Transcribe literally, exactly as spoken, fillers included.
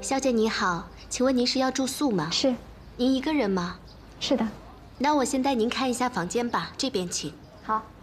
小姐你好，请问您是要住宿吗？ 是。 您一个人吗？ 是的。 那我先带您看一下房间吧，这边请。 好。